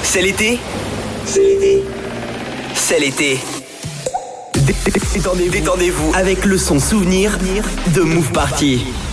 C'est l'été. C'est l'été. C'est l'été. Détendez-vous avec le son souvenir de Move Party.